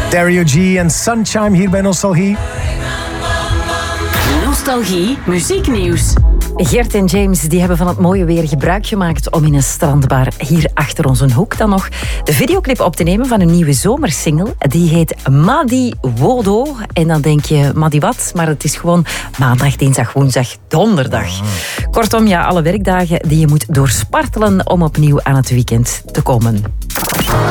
Dario G en Sunshine hier bij Nostalgie. Nostalgie muzieknieuws. Gert en James die hebben van het mooie weer gebruik gemaakt om in een strandbar hier achter onze hoek dan nog de videoclip op te nemen van een nieuwe zomersingle. Die heet Madi Wodo. En dan denk je, Madi wat? Maar het is gewoon maandag, dinsdag, woensdag, donderdag. Kortom, ja, alle werkdagen die je moet doorspartelen om opnieuw aan het weekend te komen.